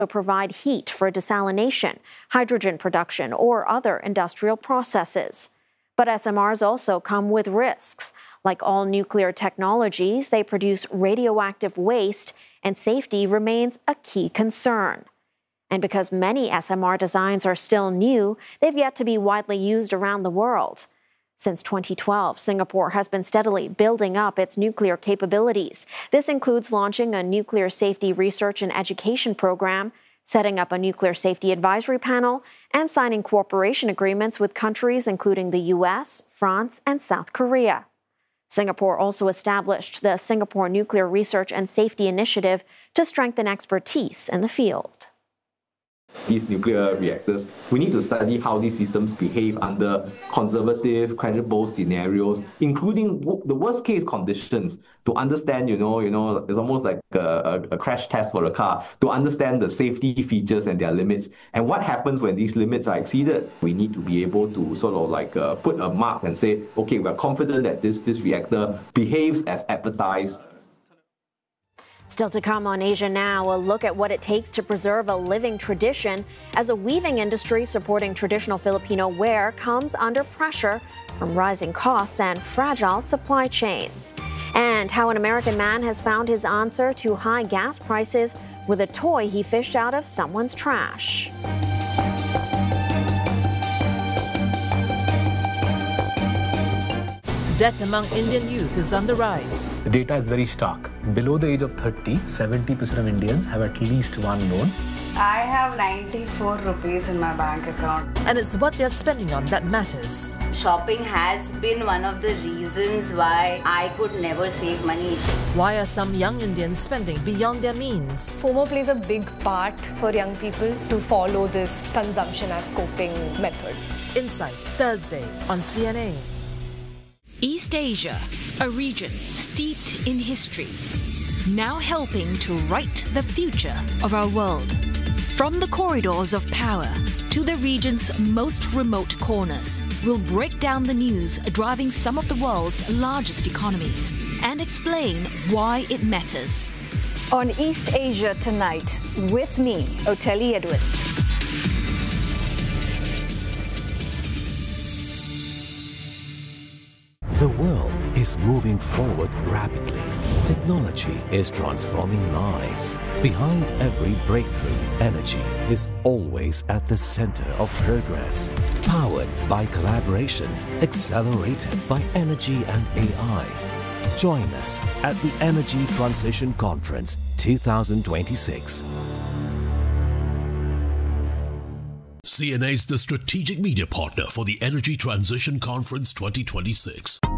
provide heat for desalination, hydrogen production, or other industrial processes. But SMRs also come with risks. Like all nuclear technologies, they produce radioactive waste, and safety remains a key concern. And because many SMR designs are still new, they've yet to be widely used around the world. Since 2012, Singapore has been steadily building up its nuclear capabilities. This includes launching a nuclear safety research and education program, setting up a nuclear safety advisory panel, and signing cooperation agreements with countries including the US, France, and South Korea. Singapore also established the Singapore Nuclear Research and Safety Initiative to strengthen expertise in the field. These nuclear reactors, we need to study how these systems behave under conservative, credible scenarios, including the worst case conditions, to understand, it's almost like a crash test for a car, to understand the safety features and their limits. And what happens when these limits are exceeded? We need to be able to sort of put a mark and say, okay, we're confident that this reactor behaves as advertised. Still to come on Asia Now, a look at what it takes to preserve a living tradition as a weaving industry supporting traditional Filipino wear comes under pressure from rising costs and fragile supply chains. And how an American man has found his answer to high gas prices with a toy he fished out of someone's trash. Debt among Indian youth is on the rise. The data is very stark. Below the age of 30, 70% of Indians have at least one loan. I have 94 rupees in my bank account. And it's what they're spending on that matters. Shopping has been one of the reasons why I could never save money. Why are some young Indians spending beyond their means? FOMO plays a big part for young people to follow this consumption as coping method. Insight, Thursday on CNA. East Asia, a region steeped in history, now helping to write the future of our world. From the corridors of power to the region's most remote corners, we'll break down the news driving some of the world's largest economies and explain why it matters. On East Asia Tonight, with me, Oteli Edwards. The world is moving forward rapidly. Technology is transforming lives. Behind every breakthrough, energy is always at the center of progress. Powered by collaboration, accelerated by energy and AI. Join us at the Energy Transition Conference 2026. CNA is the strategic media partner for the Energy Transition Conference 2026.